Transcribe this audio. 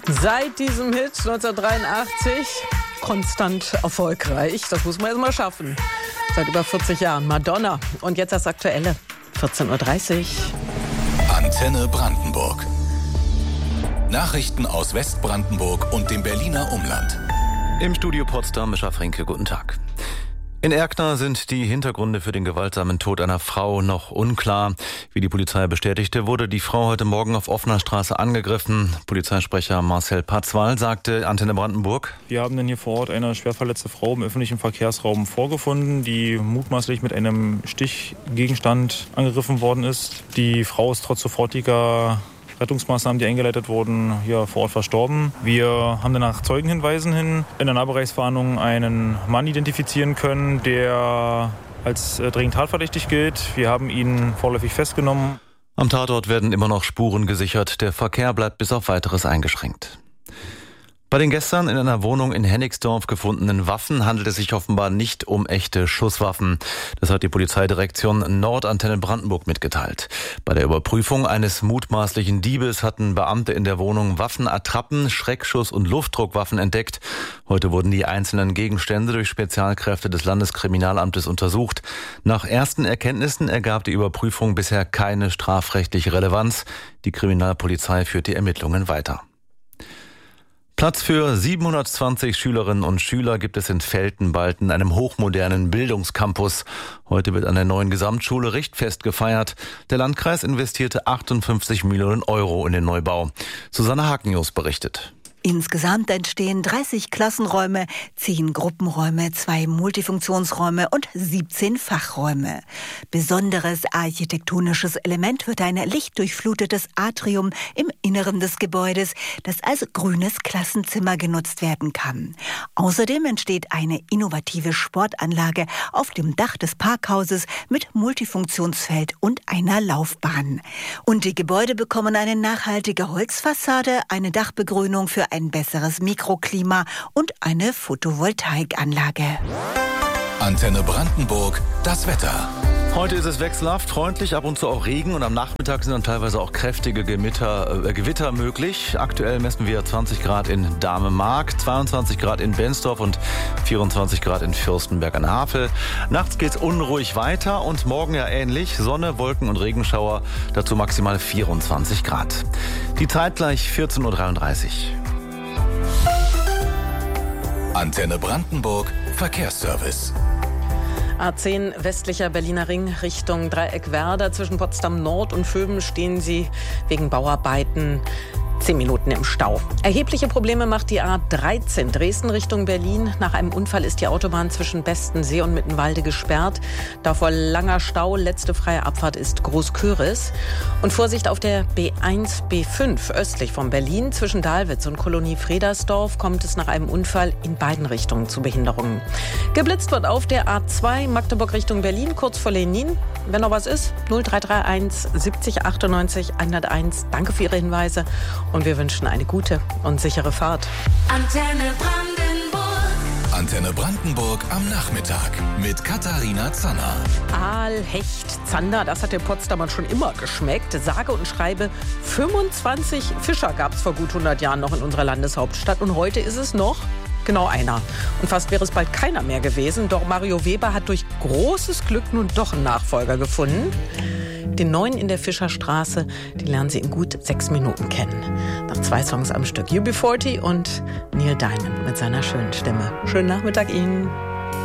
Seit diesem Hit 1983 konstant erfolgreich. Das muss man erst mal schaffen. Seit über 40 Jahren. Madonna. Und jetzt das Aktuelle. 14.30 Uhr. Antenne Brandenburg. Nachrichten aus Westbrandenburg und dem Berliner Umland. Im Studio Potsdam, Mischa Fränke, guten Tag. In Erkner sind die Hintergründe für den gewaltsamen Tod einer Frau noch unklar. Wie die Polizei bestätigte, wurde die Frau heute Morgen auf offener Straße angegriffen. Polizeisprecher Marcel Patzwal sagte Antenne Brandenburg: Wir haben dann hier vor Ort eine schwer verletzte Frau im öffentlichen Verkehrsraum vorgefunden, die mutmaßlich mit einem Stichgegenstand angegriffen worden ist. Die Frau ist trotz sofortiger Rettungsmaßnahmen, die eingeleitet wurden, hier vor Ort verstorben. Wir haben dann nach Zeugenhinweisen hin in der Nahbereichsfahndung einen Mann identifizieren können, der als dringend tatverdächtig gilt. Wir haben ihn vorläufig festgenommen. Am Tatort werden immer noch Spuren gesichert. Der Verkehr bleibt bis auf Weiteres eingeschränkt. Bei den gestern in einer Wohnung in Hennigsdorf gefundenen Waffen handelt es sich offenbar nicht um echte Schusswaffen. Das hat die Polizeidirektion Nordantenne Brandenburg mitgeteilt. Bei der Überprüfung eines mutmaßlichen Diebes hatten Beamte in der Wohnung Waffenattrappen, Schreckschuss- und Luftdruckwaffen entdeckt. Heute wurden die einzelnen Gegenstände durch Spezialkräfte des Landeskriminalamtes untersucht. Nach ersten Erkenntnissen ergab die Überprüfung bisher keine strafrechtliche Relevanz. Die Kriminalpolizei führt die Ermittlungen weiter. Platz für 720 Schülerinnen und Schüler gibt es in Veltenbalten, einem hochmodernen Bildungscampus. Heute wird an der neuen Gesamtschule Richtfest gefeiert. Der Landkreis investierte 58 Millionen Euro in den Neubau. Susanne Hakenjus berichtet. Insgesamt entstehen 30 Klassenräume, 10 Gruppenräume, 2 Multifunktionsräume und 17 Fachräume. Besonderes architektonisches Element wird ein lichtdurchflutetes Atrium im Inneren des Gebäudes, das als grünes Klassenzimmer genutzt werden kann. Außerdem entsteht eine innovative Sportanlage auf dem Dach des Parkhauses mit Multifunktionsfeld und einer Laufbahn. Und die Gebäude bekommen eine nachhaltige Holzfassade, eine Dachbegrünung für ein besseres Mikroklima und eine Photovoltaikanlage. Antenne Brandenburg, das Wetter. Heute ist es wechselhaft, freundlich, ab und zu auch Regen und am Nachmittag sind dann teilweise auch kräftige Gewitter möglich. Aktuell messen wir 20 Grad in Dahme-Mark, 22 Grad in Benzdorf und 24 Grad in Fürstenberg an der Havel. Nachts geht's unruhig weiter und morgen ja ähnlich. Sonne, Wolken und Regenschauer, dazu maximal 24 Grad. Die Zeit gleich 14.33 Uhr. Antenne Brandenburg, Verkehrsservice. A10 westlicher Berliner Ring Richtung Dreieck Werder. Zwischen Potsdam Nord und Vöben stehen sie wegen Bauarbeiten 10 Minuten im Stau. Erhebliche Probleme macht die A13 Dresden Richtung Berlin. Nach einem Unfall ist die Autobahn zwischen Bestensee und Mittenwalde gesperrt. Davor langer Stau. Letzte freie Abfahrt ist Großköris. Und Vorsicht auf der B1, B5 östlich von Berlin. Zwischen Dahlwitz und Kolonie Fredersdorf kommt es nach einem Unfall in beiden Richtungen zu Behinderungen. Geblitzt wird auf der A2 Magdeburg Richtung Berlin, kurz vor Lenin. Wenn noch was ist, 0331 70 98 101. Danke für Ihre Hinweise. Und wir wünschen eine gute und sichere Fahrt. Antenne Brandenburg. Antenne Brandenburg am Nachmittag mit Katharina Zanner. Aal, Hecht, Zander, das hat den Potsdamern schon immer geschmeckt. Sage und schreibe 25 Fischer gab es vor gut 100 Jahren noch in unserer Landeshauptstadt. Und heute ist es noch genau einer. Und fast wäre es bald keiner mehr gewesen. Doch Mario Weber hat durch großes Glück nun doch einen Nachfolger gefunden. Den neuen in der Fischerstraße, den lernen Sie in gut 6 Minuten kennen. Nach 2 Songs am Stück. UB40 und Neil Diamond mit seiner schönen Stimme. Schönen Nachmittag Ihnen.